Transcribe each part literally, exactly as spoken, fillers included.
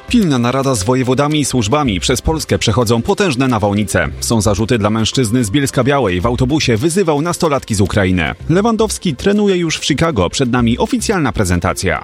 Pilna narada z wojewodami i służbami. Przez Polskę przechodzą potężne nawałnice. Są zarzuty dla mężczyzny z Bielska-Białej. W autobusie wyzywał nastolatki z Ukrainy. Lewandowski trenuje już w Chicago. Przed nami oficjalna prezentacja.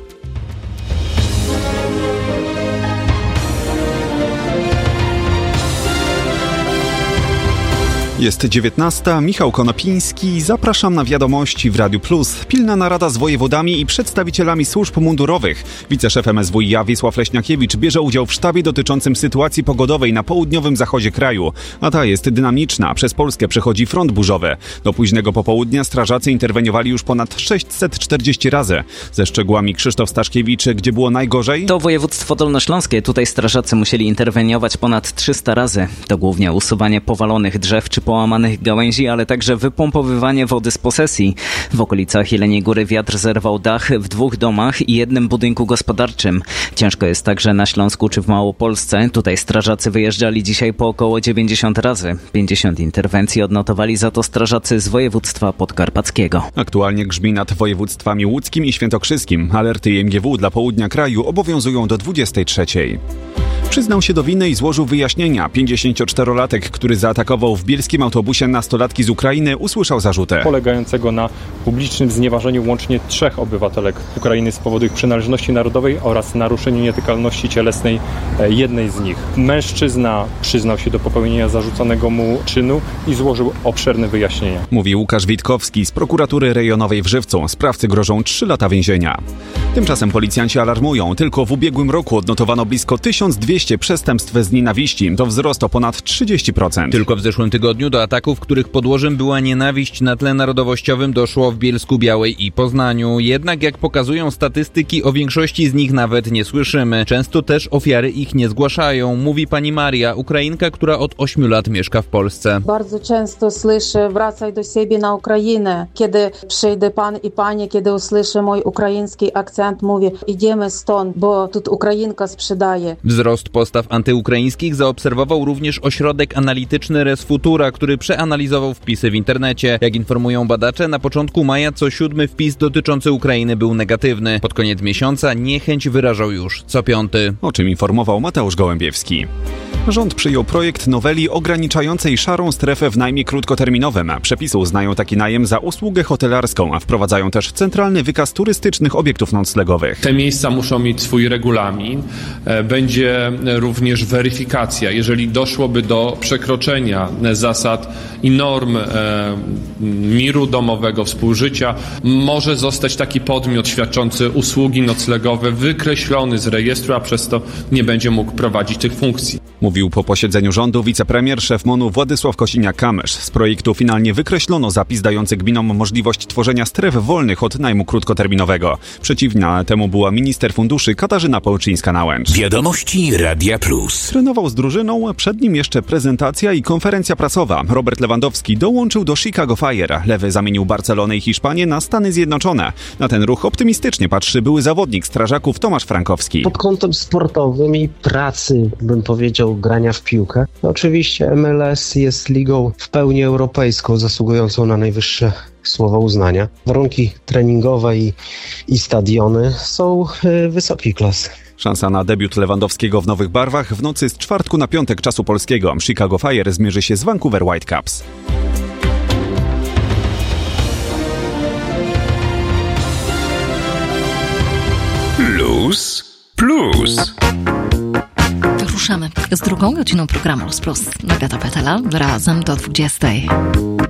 Jest dziewiętnasta, Michał Konopiński, zapraszam na wiadomości w Radiu Plus. Pilna narada z wojewodami i przedstawicielami służb mundurowych. Wiceszef M S W i a Wiesław Leśniakiewicz bierze udział w sztabie dotyczącym sytuacji pogodowej na południowym zachodzie kraju. A ta jest dynamiczna. Przez Polskę przechodzi front burzowy. Do późnego popołudnia strażacy interweniowali już ponad sześćset czterdzieści razy. Ze szczegółami Krzysztof Staszkiewicz, gdzie było najgorzej? To województwo dolnośląskie. Tutaj strażacy musieli interweniować ponad trzysta razy. To głównie usuwanie powalonych drzew czy połamanych gałęzi, ale także wypompowywanie wody z posesji. W okolicach Jeleniej Góry wiatr zerwał dach w dwóch domach i jednym budynku gospodarczym. Ciężko jest także na Śląsku czy w Małopolsce. Tutaj strażacy wyjeżdżali dzisiaj po około dziewięćdziesiąt razy. pięćdziesiąt interwencji odnotowali za to strażacy z województwa podkarpackiego. Aktualnie grzmi nad województwami łódzkim i świętokrzyskim. Alerty I M G W dla południa kraju obowiązują do dwudziestej trzeciej. Przyznał się do winy i złożył wyjaśnienia. pięćdziesięcioczterolatek, który zaatakował w bielskim autobusie nastolatki z Ukrainy, usłyszał zarzuty. Polegającego na publicznym znieważeniu łącznie trzech obywatelek Ukrainy z powodu ich przynależności narodowej oraz naruszeniu nietykalności cielesnej jednej z nich. Mężczyzna przyznał się do popełnienia zarzuconego mu czynu i złożył obszerne wyjaśnienia. Mówi Łukasz Witkowski z prokuratury rejonowej w Żywcu. Sprawcy grożą trzy lata więzienia. Tymczasem policjanci alarmują. Tylko w ubiegłym roku odnotowano blisko tysiąc dwieście przestępstw z nienawiści. To wzrost o ponad trzydzieści procent. Tylko w zeszłym tygodniu do ataków, których podłożem była nienawiść na tle narodowościowym, doszło w Bielsku-Białej i Poznaniu. Jednak jak pokazują statystyki, o większości z nich nawet nie słyszymy. Często też ofiary ich nie zgłaszają, mówi pani Maria, Ukrainka, która od ośmiu lat mieszka w Polsce. Bardzo często słyszę: wracaj do siebie na Ukrainę. Kiedy przyjdzie pan i pani, kiedy usłyszę mój ukraiński akcent, mówię: idziemy stąd, bo tu Ukrainka sprzedaje. Wzrost postaw antyukraińskich zaobserwował również ośrodek analityczny Resfutura, który przeanalizował wpisy w internecie. Jak informują badacze, na początku maja co siódmy wpis dotyczący Ukrainy był negatywny. Pod koniec miesiąca niechęć wyrażał już co piąty. O czym informował Mateusz Gołębiewski. Rząd przyjął projekt noweli ograniczającej szarą strefę w najmie krótkoterminowym. Przepisy uznają taki najem za usługę hotelarską, a wprowadzają też centralny wykaz turystycznych obiektów noclegowych. Te miejsca muszą mieć swój regulamin. Będzie również weryfikacja. Jeżeli doszłoby do przekroczenia zasad i norm e, miru domowego, współżycia, może zostać taki podmiot świadczący usługi noclegowe wykreślony z rejestru, a przez to nie będzie mógł prowadzić tych funkcji. Mówił po posiedzeniu rządu wicepremier, szef M O N-u Władysław Kosiniak-Kamysz. Z projektu finalnie wykreślono zapis dający gminom możliwość tworzenia stref wolnych od najmu krótkoterminowego. Przeciwna temu była minister funduszy Katarzyna Pełczyńska-Nałęcz. Wiadomości Radia Plus. Trenował z drużyną, przed nim jeszcze prezentacja i konferencja prasowa. Robert Lewandowski dołączył do Chicago Fire. Lewy zamienił Barcelonę i Hiszpanię na Stany Zjednoczone. Na ten ruch optymistycznie patrzy były zawodnik strażaków Tomasz Frankowski. Pod kątem sportowym i pracy, bym powiedział, grania w piłkę. Oczywiście M L S jest ligą w pełni europejską, zasługującą na najwyższe słowa uznania. Warunki treningowe i, i stadiony są yy, wysokiej klasy. Szansa na debiut Lewandowskiego w nowych barwach w nocy z czwartku na piątek czasu polskiego. Chicago Fire zmierzy się z Vancouver Whitecaps. Plus Plus. Ruszamy z drugą godziną programu Plus Plus. Agata Petela, razem do dwudziestej.